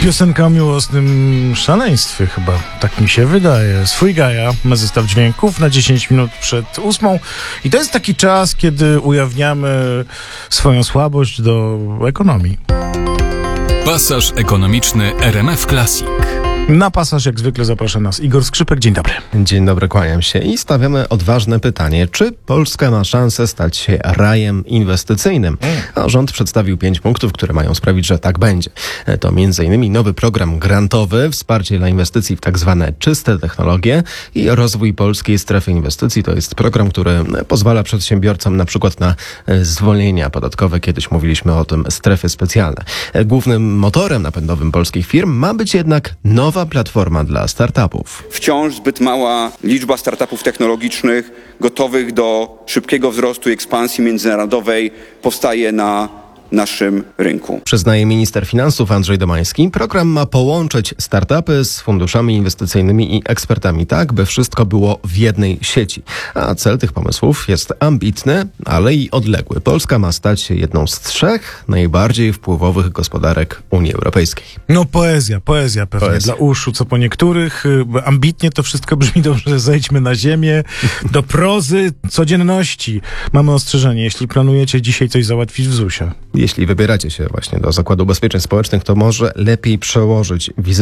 Piosenka o miłosnym szaleństwie chyba, tak mi się wydaje. Swój Gaja ma zestaw dźwięków na 10 minut przed 8 i to jest taki czas, kiedy ujawniamy swoją słabość do ekonomii. Pasaż ekonomiczny RMF Classic. Na pasaż jak zwykle zaprasza nas Igor Skrzypek. Dzień dobry. Dzień dobry, kłaniam się i stawiamy odważne pytanie, czy Polska ma szansę stać się rajem inwestycyjnym? A rząd przedstawił 5 punktów, które mają sprawić, że tak będzie. To m.in. nowy program grantowy, wsparcie dla inwestycji w tak zwane czyste technologie i rozwój polskiej strefy inwestycji. To jest program, który pozwala przedsiębiorcom na przykład na zwolnienia podatkowe. Kiedyś mówiliśmy o tym, strefy specjalne. Głównym motorem napędowym polskich firm ma być jednak nowa platforma dla startupów. Wciąż zbyt mała liczba startupów technologicznych gotowych do szybkiego wzrostu i ekspansji międzynarodowej powstaje na naszym rynku. Przyznaje minister finansów Andrzej Domański. Program ma połączyć startupy z funduszami inwestycyjnymi i ekspertami tak, by wszystko było w jednej sieci. A cel tych pomysłów jest ambitny, ale i odległy. Polska ma stać się jedną z 3 najbardziej wpływowych gospodarek Unii Europejskiej. No poezja pewnie dla uszu, co po niektórych. Ambitnie to wszystko brzmi dobrze. Zejdźmy na ziemię, do prozy, codzienności. Mamy ostrzeżenie, jeśli planujecie dzisiaj coś załatwić w ZUS-ie. Jeśli wybieracie się właśnie do Zakładu Ubezpieczeń Społecznych, to może lepiej przełożyć wizytę